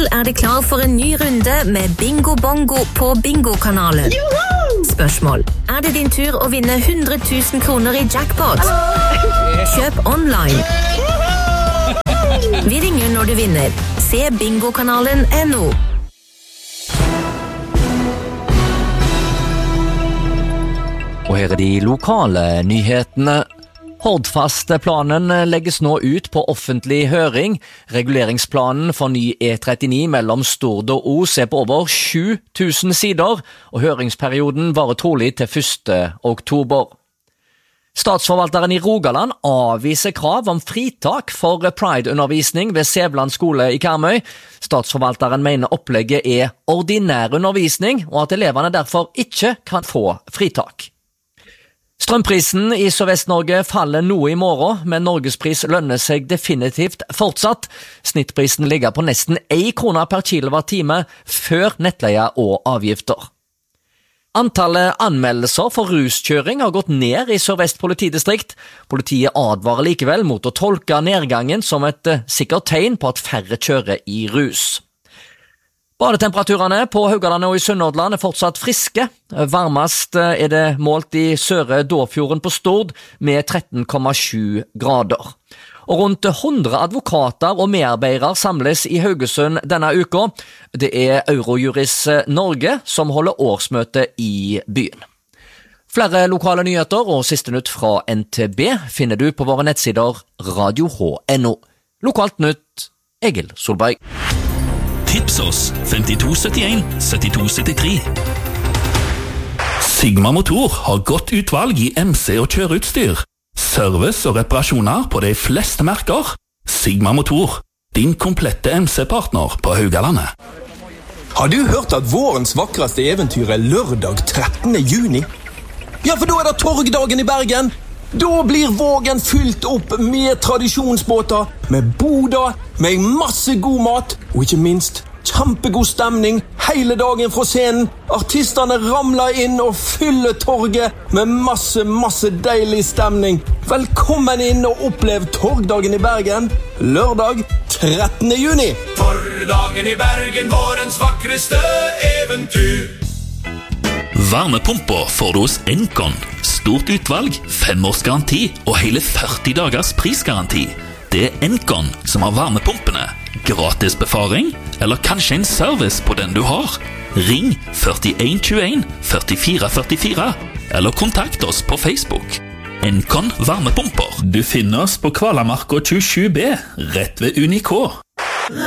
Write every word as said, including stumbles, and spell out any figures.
Spørsmål er det klar for en ny runde med Bingo Bongo på Bingo-kanalen. Spørsmål. Er det din tur å vinne hundre tusen kroner i jackpot? Kjøp online. Vi ringer når du vinner. Se bingokanalen punktum no. Og her er de lokale nyhetene. Hordfast-planen legges nå ut på offentlig høring. Reguleringsplanen for ny E trettini mellom Stord og Os er på over sju tusen sider, og høringsperioden varer trolig til første oktober. Statsforvalteren i Rogaland avviser krav om fritak for Pride-undervisning ved Sævland skole i Karmøy. Statsforvalteren mener opplegget er ordinær undervisning, og at elevene derfor ikke kan få fritak. Strømprisen i Sørvest-Norge faller noe i morgen, men Norgespris lønner seg definitivt fortsatt. Snittprisen ligger på nesten en krone per kilowattime før nettleie og avgifter. Antallet anmeldelser for ruskjøring har gått ned i Sør-Vest politidistrikt. Politiet advarer likevel mot å tolke nedgangen som et sikkert tegn på at færre kjører i rus. Badetemperaturene på Haugalandet og i Sunnhordland er fortsatt friske. Varmest er det målt i Søre Dåfjorden på Stord med tretten komma sju grader. Og rundt hundre advokater og medarbeidere samles i Haugesund denne uka. Det er Eurojuris Norge som holder årsmøte i byen. Flere lokale nyheter og siste nytt fra N T B finner du på våre nettsider radio h punktum no. Lokalt nytt, Egil Solberg. Tips oss femtito syttien syttito syttitre. Sigma Motor har godt utvalg i M C og kjøreutstyr. Service og reparasjoner på de fleste merker. Sigma Motor, din komplette M C-partner på Haugalandet. Har du hørt at vårens vakreste eventyr er lørdag trettende juni? Ja, for da er det torgdagen i Bergen. Da blir Vågen fylt opp med tradisjonsbåter, med boder, med masse god mat, og ikke minst kjempegod stemning hele dagen fra scenen. Artisterne ramler inn og fyller torget med masse, masse deilig stemning. Velkommen inn og opplev torgdagen i Bergen, lørdag trettende juni. Torgdagen i Bergen, vårens vakreste eventyr. Varmepumper får du hos Encon. Stort utvalg, fem års garanti og hele førti dagers prisgaranti. Det er Encon som har varmepumpene. Gratis befaring, eller kanskje en service på den du har. Ring førtien tjueen førtifire førtifire, eller kontakt oss på Facebook. Encon varmepumper. Du finner oss på Kvalamarka tjuesju B, rett ved Unikå.